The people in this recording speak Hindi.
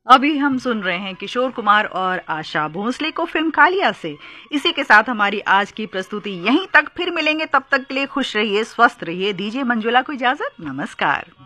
अभी हम सुन रहे हैं किशोर कुमार और आशा भोसले को फिल्म कालिया से। इसी के साथ हमारी आज की प्रस्तुति यहीं तक, फिर मिलेंगे, तब तक के लिए खुश रहिए, स्वस्थ रहिए। दीजिए मंजुला को इजाजत, नमस्कार।